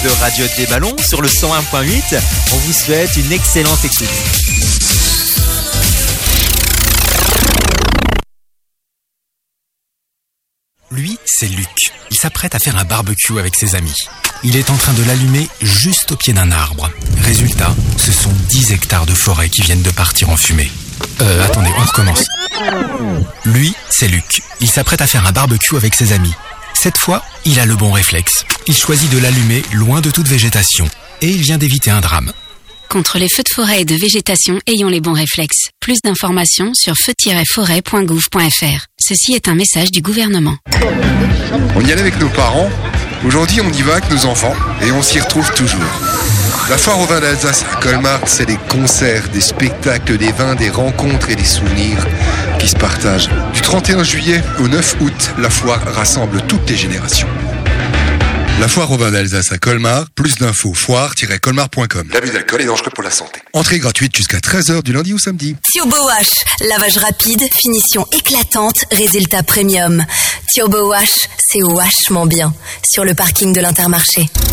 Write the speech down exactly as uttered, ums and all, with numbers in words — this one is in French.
de Radio des Ballons sur le cent un point huit. On vous souhaite une excellente écoute. Lui, c'est Luc. Il s'apprête à faire un barbecue avec ses amis. Il est en train de l'allumer juste au pied d'un arbre. Résultat, ce sont dix hectares de forêt qui viennent de partir en fumée. Euh, attendez, on recommence. Lui, c'est Luc. Il s'apprête à faire un barbecue avec ses amis. Cette fois, il a le bon réflexe. Il choisit de l'allumer loin de toute végétation. Et il vient d'éviter un drame. Contre les feux de forêt et de végétation, ayons les bons réflexes. Plus d'informations sur feu tiret forêt point gouv point f r. Ceci est un message du gouvernement. On y allait avec nos parents. Aujourd'hui, on y va avec nos enfants. Et on s'y retrouve toujours. La foire au vin d'Alsace à Colmar, c'est des concerts, des spectacles, des vins, des rencontres et des souvenirs qui se partagent. Du trente et un juillet au neuf août, la foire rassemble toutes les générations. La foire au vin d'Alsace à Colmar, plus d'infos, foire tiret colmar point com. L'abus d'alcool est dangereux pour la santé. Entrée gratuite jusqu'à treize heures du lundi au samedi. Turbo Wash, lavage rapide, finition éclatante, résultat premium. Turbo Wash, c'est vachement bien. Sur le parking de l'Intermarché.